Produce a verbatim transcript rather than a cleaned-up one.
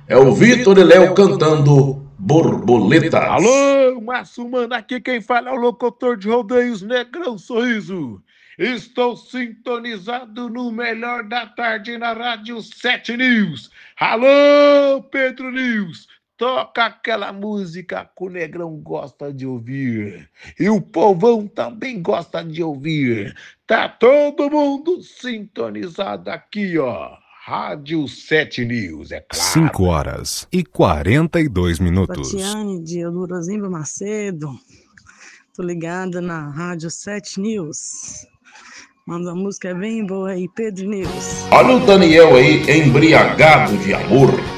É o Vitor e Léo cantando Borboletas. Alô, Márcio Mano, aqui quem fala é o locutor de rodeios Negrão Sorriso. Estou sintonizado no melhor da tarde na Rádio sete News. Alô, Pedro News, toca aquela música que o Negrão gosta de ouvir. E o povão também gosta de ouvir. Tá todo mundo sintonizado aqui, ó. Rádio sete News, é claro. cinco horas e quarenta e dois minutos. Tatiane de Eudorozimba Macedo. Tô ligada na Rádio sete News. Manda uma música bem boa aí, Pedro News. Olha o Daniel aí, embriagado de amor.